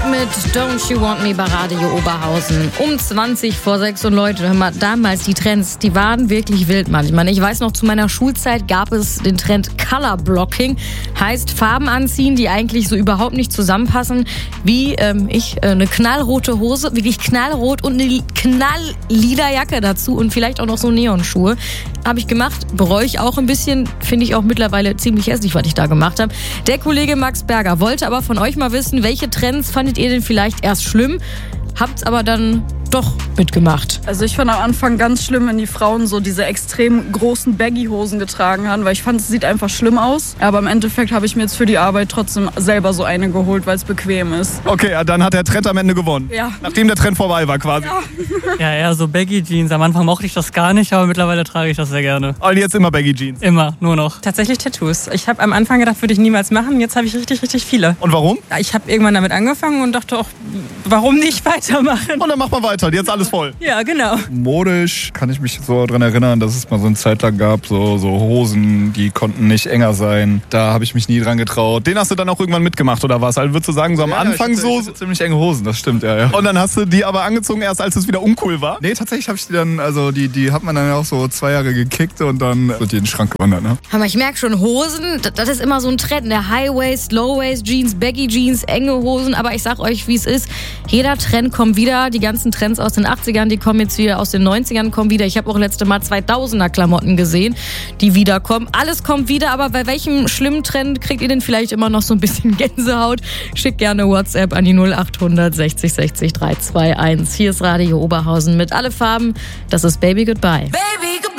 mit Don't You Want Me bei Radio Oberhausen. Um 20 vor 6 und Leute, hör mal, damals die Trends, die waren wirklich wild manchmal. Ich weiß noch, zu meiner Schulzeit gab es den Trend Color Blocking. Heißt Farben anziehen, die eigentlich so überhaupt nicht zusammenpassen. Wie eine knallrote Hose, wirklich knallrot und eine knalllila Jacke dazu und vielleicht auch noch so Neonschuhe. Habe ich gemacht, bereue ich auch ein bisschen, finde ich auch mittlerweile ziemlich hässlich, was ich da gemacht habe. Der Kollege Max Berger wollte aber von euch mal wissen, welche Trends fandet ihr denn vielleicht erst schlimm, habt's aber dann doch mitgemacht? Also ich fand am Anfang ganz schlimm, wenn die Frauen so diese extrem großen Baggy-Hosen getragen haben, weil ich fand, es sieht einfach schlimm aus. Aber im Endeffekt habe ich mir jetzt für die Arbeit trotzdem selber so eine geholt, weil es bequem ist. Okay, dann hat der Trend am Ende gewonnen. Ja. Nachdem der Trend vorbei war quasi. Ja. Ja, so Baggy-Jeans. Am Anfang mochte ich das gar nicht, aber mittlerweile trage ich das sehr gerne. Und jetzt immer Baggy Jeans. Immer, nur noch. Tatsächlich Tattoos. Ich habe am Anfang gedacht, würde ich niemals machen. Jetzt habe ich richtig, richtig viele. Und warum? Ich habe irgendwann damit angefangen und dachte auch, warum nicht weitermachen? Und dann macht man weiter, jetzt alles voll. Ja, genau. Modisch kann ich mich so dran erinnern, dass es mal so eine Zeit lang gab, so Hosen, die konnten nicht enger sein. Da habe ich mich nie dran getraut. Den hast du dann auch irgendwann mitgemacht, oder was? Also würdest du sagen, so am Anfang ich hatte ziemlich enge Hosen, das stimmt, ja. Und dann hast du die aber angezogen, erst als es wieder uncool war? Nee, tatsächlich habe ich die dann, also die hat man dann auch so 2 Jahre gekickt und dann wird die in den Schrank gewandert, ne? Aber ich merke schon, Hosen, das ist immer so ein Trend. Der High-Waist, Low-Waist Jeans, Baggy Jeans, enge Hosen. Aber ich sag euch, wie es ist. Jeder Trend kommt wieder. Die ganzen Trends aus den 80ern, die kommen jetzt wieder, aus den 90ern kommen wieder. Ich habe auch letzte Mal 2000er Klamotten gesehen, die wiederkommen. Alles kommt wieder, aber bei welchem schlimmen Trend kriegt ihr denn vielleicht immer noch so ein bisschen Gänsehaut? Schickt gerne WhatsApp an die 0800 60 60 321. Hier ist Radio Oberhausen mit alle Farben. Das ist Baby Goodbye. Baby, goodbye.